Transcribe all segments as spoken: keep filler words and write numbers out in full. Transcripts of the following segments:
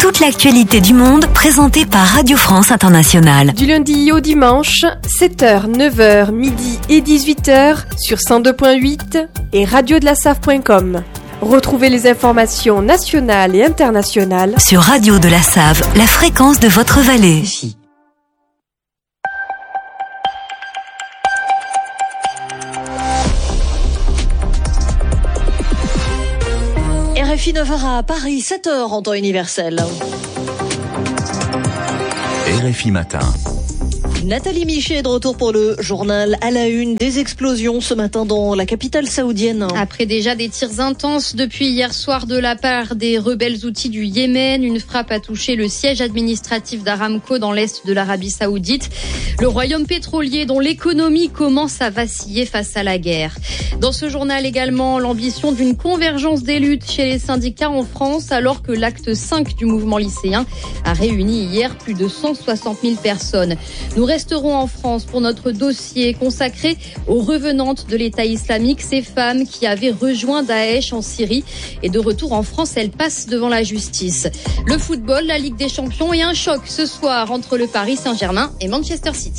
toute l'actualité du monde présentée par Radio France Internationale. Du lundi au dimanche, sept heures, neuf heures, midi et dix-huit heures sur cent deux point huit et radio de la save point com. Retrouvez les informations nationales et internationales sur Radio de la Save, la fréquence de votre vallée. R F I neuf heures à Paris, sept heures en temps universel. R F I Matin. Nathalie Michet est de retour pour le journal à la une. Des explosions ce matin dans la capitale saoudienne. Après déjà des tirs intenses depuis hier soir de la part des rebelles houthis du Yémen, une frappe a touché le siège administratif d'Aramco dans l'est de l'Arabie Saoudite. Le royaume pétrolier dont l'économie commence à vaciller face à la guerre. Dans ce journal également, l'ambition d'une convergence des luttes chez les syndicats en France alors que l'acte cinq du mouvement lycéen a réuni hier plus de cent soixante mille personnes. Nous resterons en France pour notre dossier consacré aux revenantes de l'État islamique, ces femmes qui avaient rejoint Daesh en Syrie. Et de retour en France, elles passent devant la justice. Le football, la Ligue des Champions et un choc ce soir entre le Paris Saint-Germain et Manchester City.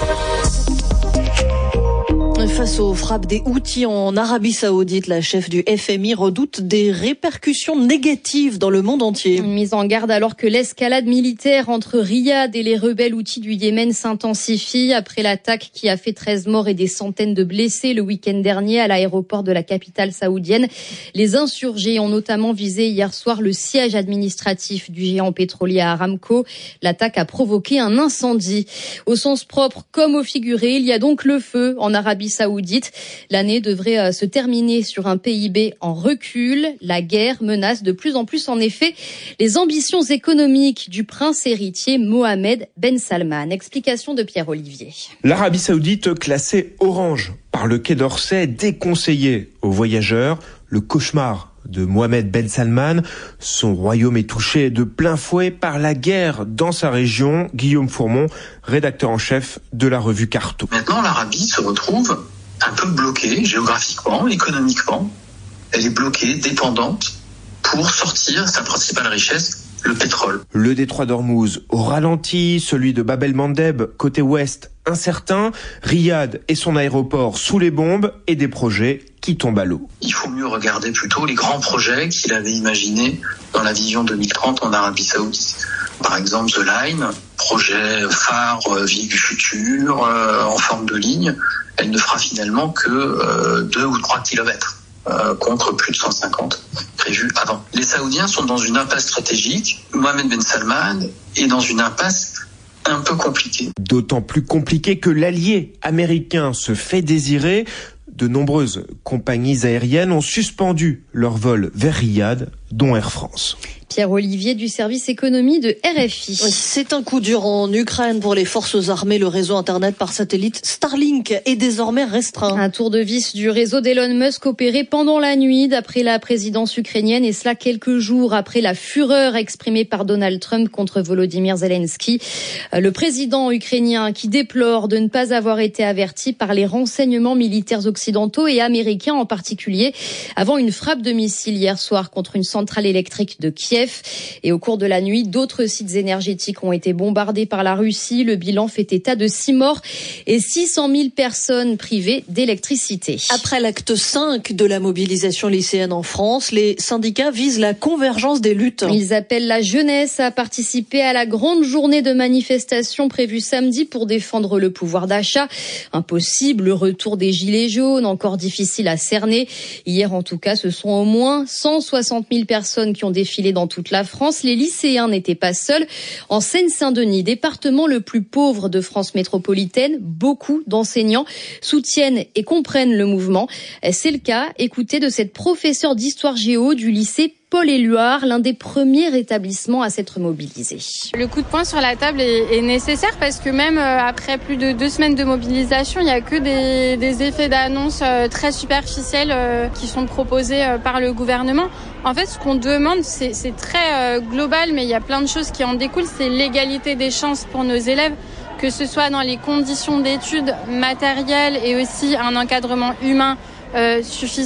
Face aux frappes des Houthis en Arabie Saoudite, la chef du F M I redoute des répercussions négatives dans le monde entier. Une mise en garde alors que l'escalade militaire entre Riyad et les rebelles Houthis du Yémen s'intensifie après l'attaque qui a fait treize morts et des centaines de blessés le week-end dernier à l'aéroport de la capitale saoudienne. Les insurgés ont notamment visé hier soir le siège administratif du géant pétrolier Aramco. L'attaque a provoqué un incendie. Au sens propre comme au figuré, il y a donc le feu en Arabie Saoudite. L'année devrait se terminer sur un P I B en recul. La guerre menace de plus en plus en effet les ambitions économiques du prince héritier Mohamed Ben Salman. Explication de Pierre Olivier. L'Arabie Saoudite classée orange par le Quai d'Orsay, déconseillée aux voyageurs. Le cauchemar de Mohamed Ben Salman. Son royaume est touché de plein fouet par la guerre dans sa région. Guillaume Fourmont, rédacteur en chef de la revue Carto. Maintenant, l'Arabie se retrouve un peu bloquée géographiquement, économiquement. Elle est bloquée, dépendante pour sortir sa principale richesse, le pétrole. Le détroit d'Ormuz au ralenti, celui de Bab el-Mandeb côté ouest incertain, Riyad et son aéroport sous les bombes et des projets qui tombent à l'eau. Il faut mieux regarder plutôt les grands projets qu'il avait imaginés dans la vision deux mille trente en Arabie Saoudite. Par exemple, The Line, projet phare, euh, vie du futur, euh, en forme de ligne. Elle ne fera finalement que euh, deux ou trois kilomètres. Euh, contre plus de cent cinquante prévus avant. Les Saoudiens sont dans une impasse stratégique. Mohamed Ben Salman est dans une impasse un peu compliquée. D'autant plus compliquée que l'allié américain se fait désirer. De nombreuses compagnies aériennes ont suspendu leur vol vers Riyad, dont Air France. Pierre Olivier du service économie de R F I. C'est un coup dur en Ukraine pour les forces armées. Le réseau internet par satellite Starlink est désormais restreint. Un tour de vis du réseau d'Elon Musk opéré pendant la nuit d'après la présidence ukrainienne et cela quelques jours après la fureur exprimée par Donald Trump contre Volodymyr Zelensky. Le président ukrainien qui déplore de ne pas avoir été averti par les renseignements militaires occidentaux et américains en particulier avant une frappe de missile hier soir contre une centrale électrique de Kiev. Et au cours de la nuit, d'autres sites énergétiques ont été bombardés par la Russie. Le bilan fait état de six morts et six cent mille personnes privées d'électricité. Après l'acte cinq de la mobilisation lycéenne en France, les syndicats visent la convergence des luttes. Ils appellent la jeunesse à participer à la grande journée de manifestation prévue samedi pour défendre le pouvoir d'achat. Impossible, le retour des gilets jaunes, encore difficile à cerner. Hier, en tout cas, ce sont au moins cent soixante mille personnes qui ont défilé dans toute la France. Les lycéens n'étaient pas seuls. En Seine-Saint-Denis, département le plus pauvre de France métropolitaine, beaucoup d'enseignants soutiennent et comprennent le mouvement. C'est le cas, écoutez, de cette professeure d'histoire géo du lycée Paul-Éluard, l'un des premiers établissements à s'être mobilisé. Le coup de poing sur la table est, est nécessaire parce que même après plus de deux semaines de mobilisation, il n'y a que des, des effets d'annonce très superficiels qui sont proposés par le gouvernement. En fait, ce qu'on demande, c'est, c'est très global, mais il y a plein de choses qui en découlent. C'est l'égalité des chances pour nos élèves, que ce soit dans les conditions d'études matérielles et aussi un encadrement humain Euh, suffisant.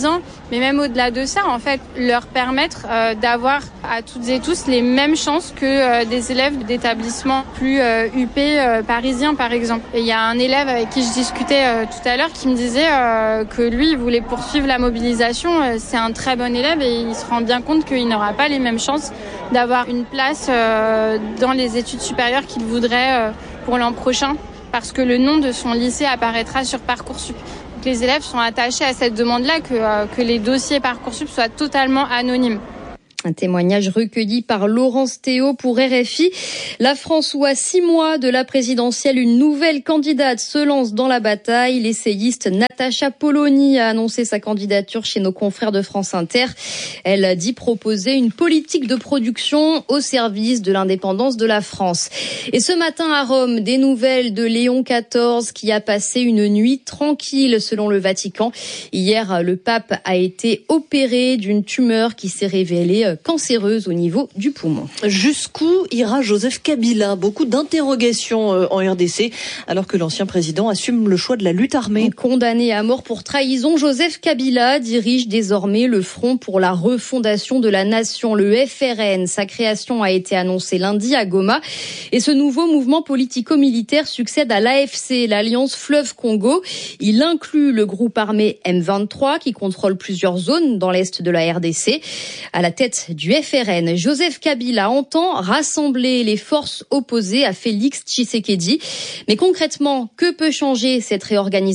mais même au-delà de ça, en fait, leur permettre euh, d'avoir à toutes et tous les mêmes chances que euh, des élèves d'établissements plus euh, U P euh, parisiens, par exemple. Et il y a un élève avec qui je discutais euh, tout à l'heure qui me disait euh, que lui, il voulait poursuivre la mobilisation. Euh, c'est un très bon élève et il se rend bien compte qu'il n'aura pas les mêmes chances d'avoir une place euh, dans les études supérieures qu'il voudrait euh, pour l'an prochain, parce que le nom de son lycée apparaîtra sur Parcoursup. Donc les élèves sont attachés à cette demande-là, que, euh, que les dossiers Parcoursup soient totalement anonymes. Un témoignage recueilli par Laurence Théo pour R F I. La France, où à six mois de la présidentielle, une nouvelle candidate se lance dans la bataille. L'essayiste Natacha Polony a annoncé sa candidature chez nos confrères de France Inter. Elle a dit proposer une politique de production au service de l'indépendance de la France. Et ce matin à Rome, des nouvelles de Léon quatorze qui a passé une nuit tranquille selon le Vatican. Hier, le pape a été opéré d'une tumeur qui s'est révélée cancéreuse au niveau du poumon. Jusqu'où ira Joseph Kabila ? Beaucoup d'interrogations en R D C, alors que l'ancien président assume le choix de la lutte armée. Condamné à mort pour trahison, Joseph Kabila dirige désormais le Front pour la refondation de la nation, le F R N. Sa création a été annoncée lundi à Goma. Et ce nouveau mouvement politico-militaire succède à l'A F C, l'Alliance Fleuve Congo. Il inclut le groupe armé M vingt-trois qui contrôle plusieurs zones dans l'est de la R D C. À la tête du F R N, Joseph Kabila entend rassembler les forces opposées à Félix Tshisekedi. Mais concrètement, que peut changer cette réorganisation ?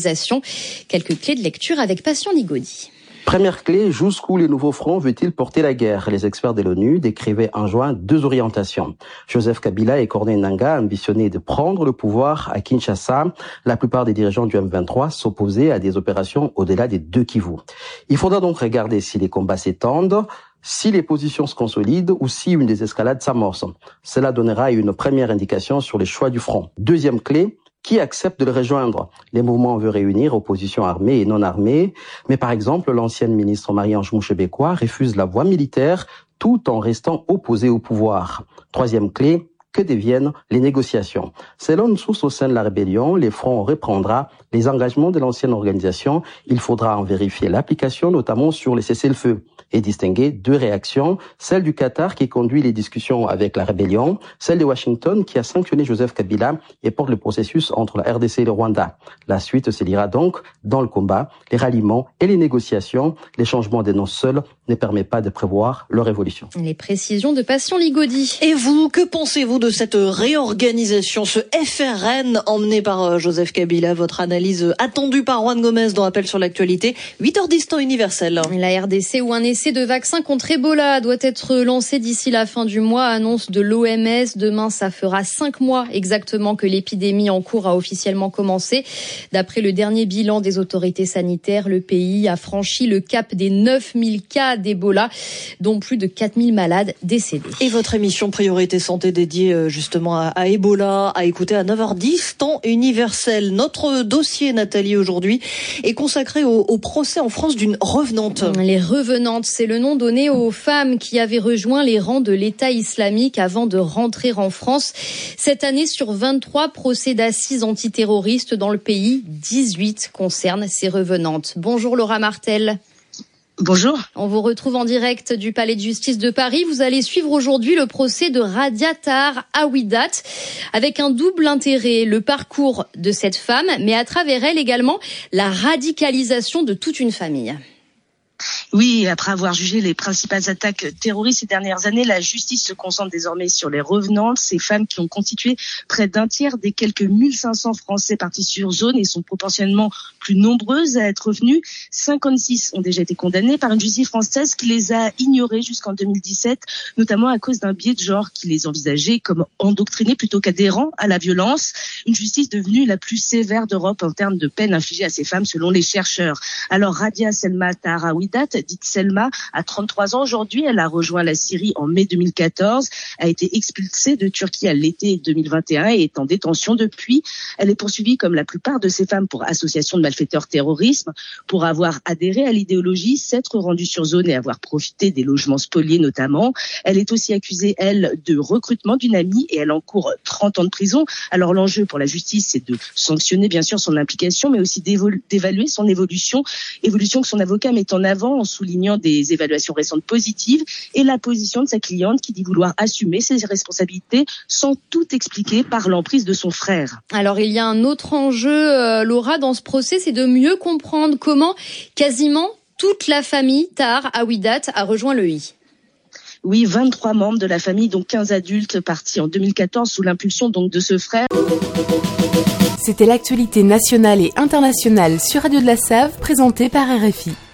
Quelques clés de lecture avec Patient Ligodi. Première clé, jusqu'où le nouveau front veut-il porter la guerre ? Les experts de l'ONU décrivaient en juin deux orientations. Joseph Kabila et Corneille Nangaa ambitionnaient de prendre le pouvoir à Kinshasa. La plupart des dirigeants du M vingt-trois s'opposaient à des opérations au-delà des deux Kivu. Il faudra donc regarder si les combats s'étendent, si les positions se consolident ou si une désescalade s'amorce. Cela donnera une première indication sur les choix du front. Deuxième clé, qui accepte de le rejoindre ? Les mouvements veulent réunir opposition armée et non armée, mais par exemple, l'ancienne ministre Marie-Ange Mouchebekwa refuse la voie militaire tout en restant opposée au pouvoir. Troisième clé, que deviennent les négociations ? Selon une source au sein de la rébellion, le front reprendra les engagements de l'ancienne organisation. Il faudra en vérifier l'application, notamment sur les cessez-le-feu, et distinguer deux réactions, celle du Qatar qui conduit les discussions avec la rébellion, celle de Washington qui a sanctionné Joseph Kabila et porte le processus entre la R D C et le Rwanda. La suite se lira donc dans le combat, les ralliements et les négociations. Les changements des noms seuls ne permettent pas de prévoir leur évolution. Les précisions de Patient Ligodi. Et vous, que pensez-vous de cette réorganisation, ce F R N emmené par Joseph Kabila? Votre analyse attendue par Juan Gomez dans Appel sur l'actualité, huit heures dix temps universel. La R D C, où un essai de vaccin contre Ebola doit être lancé d'ici la fin du mois, annonce de l'O M S. Demain, ça fera cinq mois exactement que l'épidémie en cours a officiellement commencé. D'après le dernier bilan des autorités sanitaires, le pays a franchi le cap des neuf mille cas d'Ebola, dont plus de quatre mille malades décédés. Et votre émission Priorité Santé dédiée justement à, à Ebola, à écouter à neuf heures dix, temps universel. Notre dossier, Nathalie, aujourd'hui, est consacré au, au procès en France d'une revenante. Les revenantes, c'est le nom donné aux femmes qui avaient rejoint les rangs de l'État islamique avant de rentrer en France. Cette année, sur vingt-trois procès d'assises antiterroristes dans le pays, dix-huit concernent ces revenantes. Bonjour Laura Martel. Bonjour. On vous retrouve en direct du Palais de Justice de Paris. Vous allez suivre aujourd'hui le procès de Radia Tahar Awidat avec un double intérêt, le parcours de cette femme, mais à travers elle également la radicalisation de toute une famille. Oui, après avoir jugé les principales attaques terroristes ces dernières années, la justice se concentre désormais sur les revenantes, ces femmes qui ont constitué près d'un tiers des quelques mille cinq cents Français partis sur zone et sont potentiellement plus nombreuses à être revenues. cinquante-six ont déjà été condamnées par une justice française qui les a ignorées jusqu'en deux mille dix-sept, notamment à cause d'un biais de genre qui les envisageait comme endoctrinés plutôt qu'adhérents à la violence. Une justice devenue la plus sévère d'Europe en termes de peine infligée à ces femmes selon les chercheurs. Alors Radia Selma Tahar Awidat, dite Selma, à trente-trois ans aujourd'hui, elle a rejoint la Syrie en mai deux mille quatorze, a été expulsée de Turquie à l'été deux mille vingt et un et est en détention depuis. Elle est poursuivie comme la plupart de ces femmes pour association de malfaiteurs terrorisme, pour avoir adhéré à l'idéologie, s'être rendue sur zone et avoir profité des logements spoliés notamment. Elle est aussi accusée, elle, de recrutement d'une amie et elle encourt trente ans de prison. Alors l'enjeu pour la justice, c'est de sanctionner bien sûr son implication, mais aussi d'évaluer son évolution, évolution que son avocat met en avant en soulignant des évaluations récentes positives et la position de sa cliente qui dit vouloir assumer ses responsabilités sans tout expliquer par l'emprise de son frère. Alors il y a un autre enjeu, euh, Laura, dans ce procès, c'est de mieux comprendre comment quasiment toute la famille Tahar Aouidat a rejoint le I. Oui, vingt-trois membres de la famille, dont quinze adultes partis en deux mille quatorze sous l'impulsion donc de ce frère. C'était l'actualité nationale et internationale sur Radio de la Save, présentée par R F I.